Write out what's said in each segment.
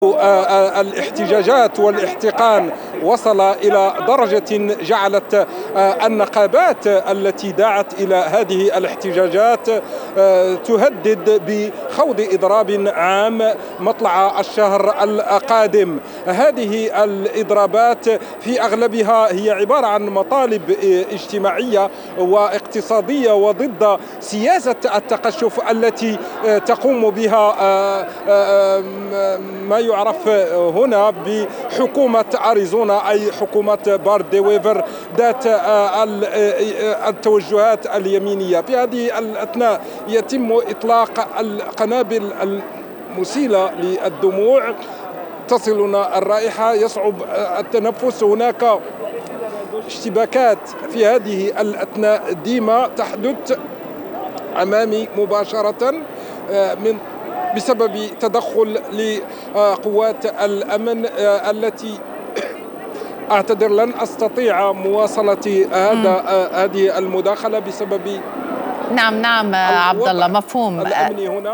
الاحتجاجات والاحتقان وصل إلى درجة جعلت النقابات التي دعت إلى هذه الاحتجاجات تهدد بخوض إضراب عام مطلع الشهر القادم. هذه الإضرابات في أغلبها هي عبارة عن مطالب اجتماعية واقتصادية وضد سياسة التقشف التي تقوم بها ما يعرف هنا بحكومة أريزونا، أي حكومة بارد دي ويفر ذات التوجهات اليمينية. في هذه الأثناء يتم إطلاق القنابل المسيلة للدموع، تصلنا الرائحة، يصعب التنفس. هناك اشتباكات في هذه الأثناء ديما تحدث أمامي مباشرة بسبب تدخل لقوات الأمن التي أعتذر لن أستطيع مواصلة هذه المداخلة بسبب نعم عبد الله، مفهوم. الأمن هنا.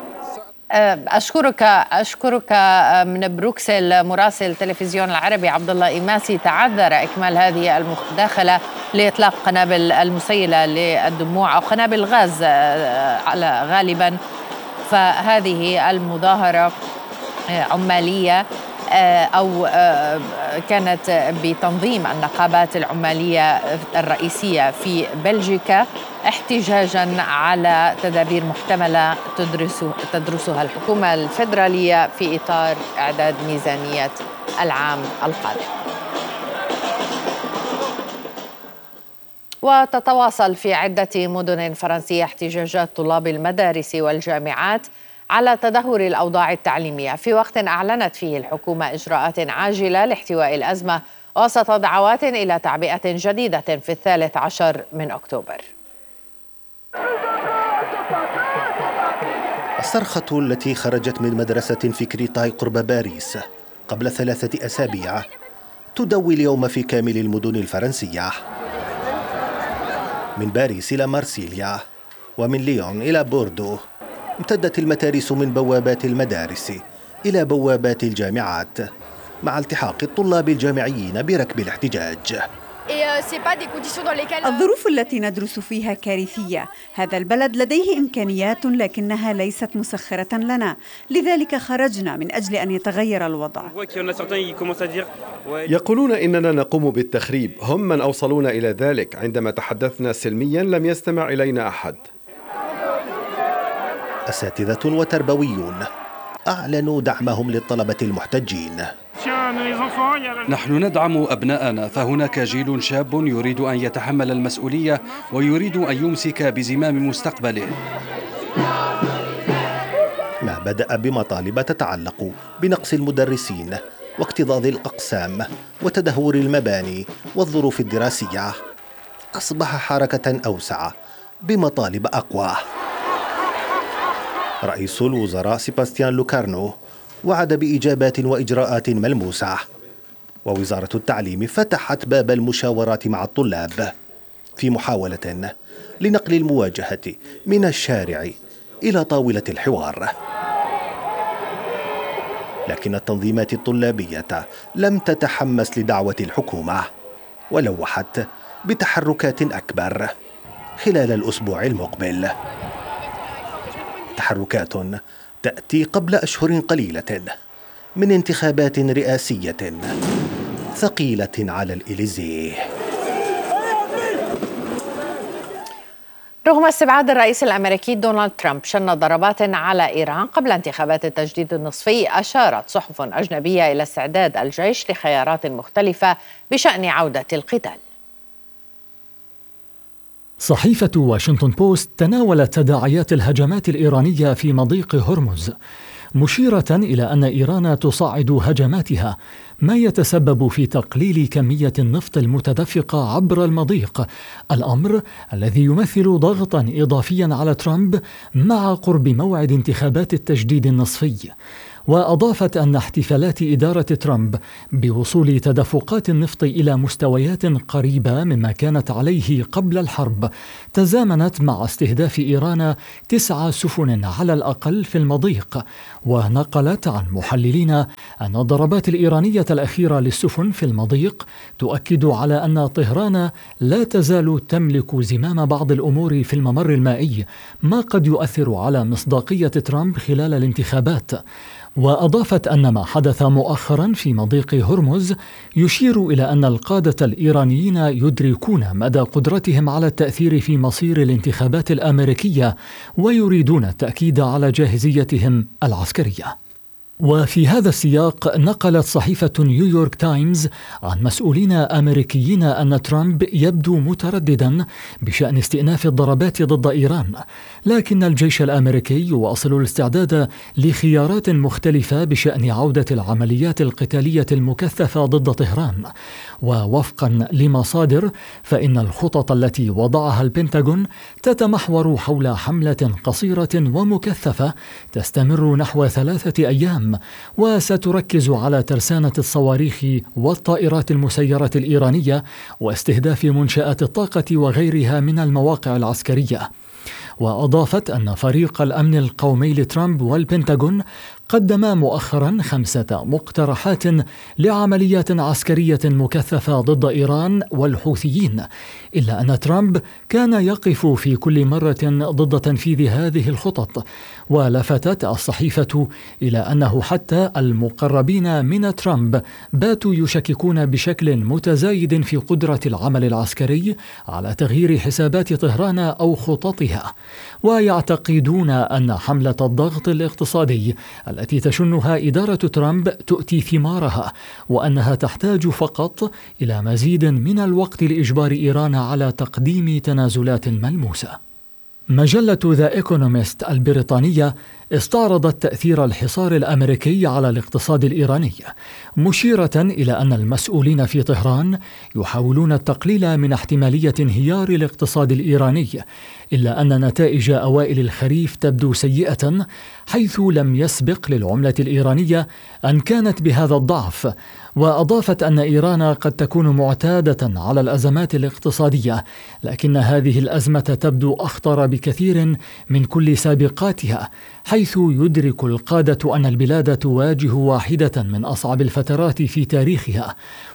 أشكرك من بروكسل مراسل تلفزيون العربي عبد الله إيماسي. تعذر إكمال هذه المداخلة لإطلاق قنابل المسيلة للدموع أو قنابل غاز غالبا. فهذه المظاهرة عمالية أو كانت بتنظيم النقابات العمالية الرئيسية في بلجيكا احتجاجا على تدابير محتملة تدرسها الحكومة الفيدرالية في إطار إعداد ميزانية العام القادم. وتتواصل في عدة مدن فرنسية احتجاجات طلاب المدارس والجامعات على تدهور الأوضاع التعليمية، في وقت أعلنت فيه الحكومة إجراءات عاجلة لاحتواء الأزمة وسط دعوات إلى تعبئة جديدة في 13 من أكتوبر. الصرخة التي خرجت من مدرسة في كريتاي قرب باريس قبل 3 أسابيع تدوي اليوم في كامل المدن الفرنسية، من باريس إلى مارسيليا ومن ليون إلى بوردو. امتدت المتاريس من بوابات المدارس إلى بوابات الجامعات، مع التحاق الطلاب الجامعيين بركب الاحتجاج. الظروف التي ندرس فيها كارثية. هذا البلد لديه إمكانيات لكنها ليست مسخرة لنا، لذلك خرجنا من أجل أن يتغير الوضع. يقولون إننا نقوم بالتخريب، هم من أوصلونا إلى ذلك. عندما تحدثنا سلميا لم يستمع إلينا أحد. أساتذة وتربويون أعلنوا دعمهم للطلبة المحتجين. نحن ندعم أبناءنا، فهناك جيل شاب يريد أن يتحمل المسؤولية ويريد أن يمسك بزمام مستقبله. ما بدأ بمطالب تتعلق بنقص المدرسين واكتظاظ الأقسام وتدهور المباني والظروف الدراسية أصبح حركة أوسع بمطالب أقوى. رئيس الوزراء سيباستيان لوكارنو وعد بإجابات وإجراءات ملموسة، ووزارة التعليم فتحت باب المشاورات مع الطلاب في محاولة لنقل المواجهة من الشارع إلى طاولة الحوار. لكن التنظيمات الطلابية لم تتحمس لدعوة الحكومة، ولوحت بتحركات أكبر خلال الأسبوع المقبل. تحركات تأتي قبل أشهر قليلة من انتخابات رئاسية ثقيلة على الإليزيه. رغم استبعاد الرئيس الأمريكي دونالد ترامب شن ضربات على إيران قبل انتخابات التجديد النصفي، أشارت صحف أجنبية إلى استعداد الجيش لخيارات مختلفة بشأن عودة القتال. صحيفة واشنطن بوست تناولت تداعيات الهجمات الإيرانية في مضيق هرمز، مشيرة إلى أن إيران تصعد هجماتها، ما يتسبب في تقليل كمية النفط المتدفقة عبر المضيق، الأمر الذي يمثل ضغطا إضافيا على ترامب مع قرب موعد انتخابات التجديد النصفي. وأضافت أن احتفالات إدارة ترامب بوصول تدفقات النفط إلى مستويات قريبة مما كانت عليه قبل الحرب تزامنت مع استهداف إيران 9 سفن على الأقل في المضيق. ونقلت عن محللين أن الضربات الإيرانية الأخيرة للسفن في المضيق تؤكد على أن طهران لا تزال تملك زمام بعض الأمور في الممر المائي، ما قد يؤثر على مصداقية ترامب خلال الانتخابات. وأضافت أن ما حدث مؤخرا في مضيق هرمز يشير إلى أن القادة الإيرانيين يدركون مدى قدرتهم على التأثير في مصير الانتخابات الأمريكية ويريدون التأكيد على جاهزيتهم العسكرية. وفي هذا السياق نقلت صحيفة نيويورك تايمز عن مسؤولين أمريكيين أن ترامب يبدو مترددا بشأن استئناف الضربات ضد إيران، لكن الجيش الأمريكي يواصل الاستعداد لخيارات مختلفة بشأن عودة العمليات القتالية المكثفة ضد طهران. ووفقا لمصادر فإن الخطط التي وضعها البنتاغون تتمحور حول حملة قصيرة ومكثفة تستمر نحو 3 أيام، وستركز على ترسانة الصواريخ والطائرات المسيرة الإيرانية واستهداف منشآت الطاقة وغيرها من المواقع العسكرية. وأضافت أن فريق الأمن القومي لترامب والبنتاغون قدما مؤخرا 5 مقترحات لعمليات عسكرية مكثفة ضد إيران والحوثيين، إلا أن ترامب كان يقف في كل مرة ضد تنفيذ هذه الخطط. ولفتت الصحيفة إلى أنه حتى المقربين من ترامب باتوا يشككون بشكل متزايد في قدرة العمل العسكري على تغيير حسابات طهران أو خططها، ويعتقدون أن حملة الضغط الاقتصادي التي تشنها إدارة ترامب تؤتي ثمارها، وأنها تحتاج فقط إلى مزيد من الوقت لإجبار إيران على تقديم تنازلات ملموسة. مجلة ذا إيكونوميست البريطانية استعرضت تأثير الحصار الأمريكي على الاقتصاد الإيراني، مشيرة إلى أن المسؤولين في طهران يحاولون التقليل من احتمالية انهيار الاقتصاد الإيراني، إلا أن نتائج أوائل الخريف تبدو سيئة، حيث لم يسبق للعملة الإيرانية أن كانت بهذا الضعف. وأضافت أن إيران قد تكون معتادة على الأزمات الاقتصادية، لكن هذه الأزمة تبدو أخطر بكثير من كل سابقاتها، حيث يدرك القادة أن البلاد تواجه واحدة من أصعب الفترات في تاريخها.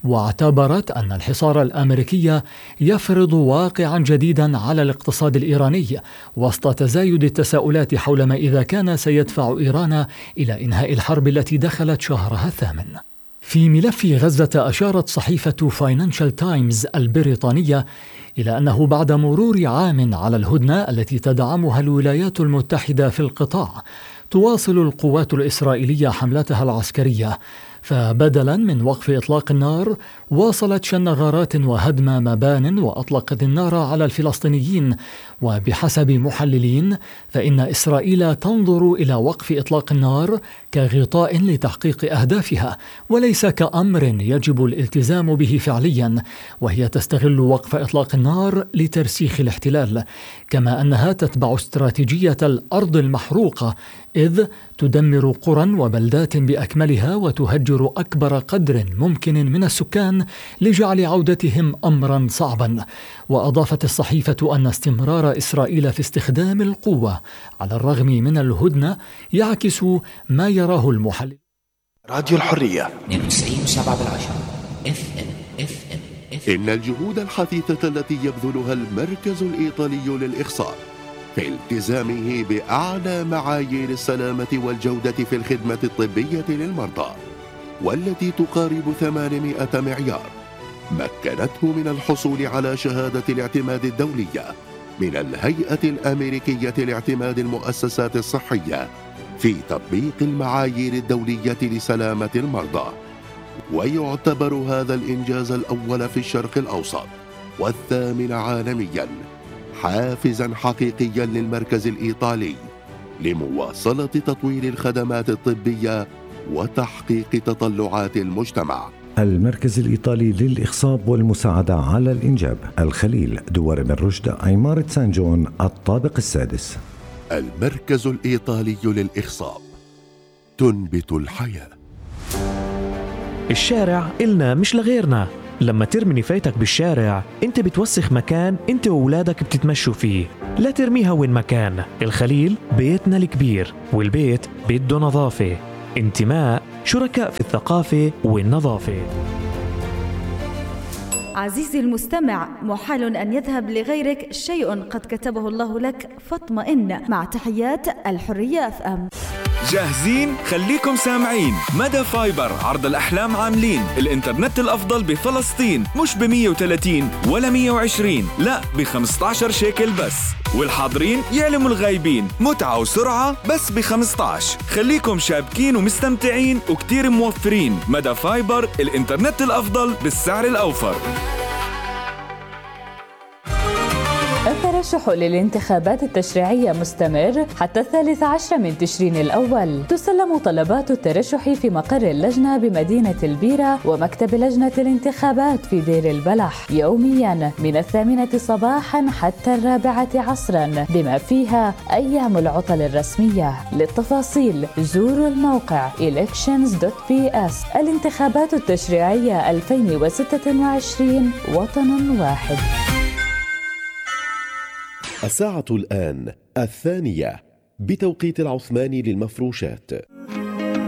واعتبرت أن الحصار الأمريكي يفرض واقعا جديدا على الاقتصاد الإيراني وسط تزايد التساؤلات حول ما إذا كان سيدفع إيران إلى إنهاء الحرب التي دخلت شهرها الثامن. في ملف غزة أشارت صحيفة فاينانشال تايمز البريطانية إلى أنه بعد مرور عام على الهدنة التي تدعمها الولايات المتحدة في القطاع، تواصل القوات الإسرائيلية حملتها العسكرية، فبدلا من وقف إطلاق النار واصلت شن غارات وهدم مبان وأطلقت النار على الفلسطينيين. وبحسب محللين فإن إسرائيل تنظر إلى وقف إطلاق النار كغطاء لتحقيق أهدافها وليس كأمر يجب الالتزام به فعليا، وهي تستغل وقف إطلاق النار لترسيخ الاحتلال، كما أنها تتبع استراتيجية الأرض المحروقة، إذ تدمر قرى وبلدات بأكملها وتهجر أكبر قدر ممكن من السكان لجعل عودتهم أمرا صعبا. وأضافت الصحيفة أن استمرار إسرائيل في استخدام القوة على الرغم من الهدنة يعكس ما يراه المحلل. راديو الحرية 92.7 إن الجهود الحثيثة التي يبذلها المركز الإيطالي للإخصاب في التزامه بأعلى معايير السلامة والجودة في الخدمة الطبية للمرضى، والتي تقارب 800 معيار، مكنته من الحصول على شهادة الاعتماد الدولية من الهيئة الأمريكية لاعتماد المؤسسات الصحية في تطبيق المعايير الدولية لسلامة المرضى. ويعتبر هذا الإنجاز الأول في الشرق الأوسط والثامن عالمياً حافزاً حقيقياً للمركز الإيطالي لمواصلة تطوير الخدمات الطبية وتحقيق تطلعات المجتمع. المركز الإيطالي للإخصاب والمساعدة على الإنجاب، الخليل، دوار بن رشد، عمارة سان جون، الطابق السادس. المركز الإيطالي للإخصاب، تنبت الحياة. الشارع إلنا مش لغيرنا. لما ترمي نفايتك بالشارع انت بتوسخ مكان انت وولادك بتتمشوا فيه. لا ترميها وين مكان. الخليل بيتنا الكبير، والبيت بده نظافة. انتماء، شركاء في الثقافة والنظافة. عزيزي المستمع، محال أن يذهب لغيرك شيء قد كتبه الله لك، فاطمئن. مع تحيات الحرية FM. جاهزين؟ خليكم سامعين. مدى فايبر عرض الأحلام عاملين الإنترنت الأفضل بفلسطين، مش ب130 ولا 120، لا ب15 شيكل بس. والحاضرين يعلموا الغايبين، متعة وسرعة بس ب15. خليكم شابكين ومستمتعين وكتير موفرين. مدى فايبر، الإنترنت الأفضل بالسعر الأوفر. الترشح للانتخابات التشريعية مستمر حتى 13 من تشرين الأول. تسلم طلبات الترشح في مقر اللجنة بمدينة البيرة ومكتب لجنة الانتخابات في دير البلح يومياً من 8 صباحاً حتى 4 عصراً، بما فيها أيام العطل الرسمية. للتفاصيل زوروا الموقع elections.ps. الانتخابات التشريعية 2026، وطن واحد. الساعة الآن 2:00 بتوقيت العثماني للمفروشات.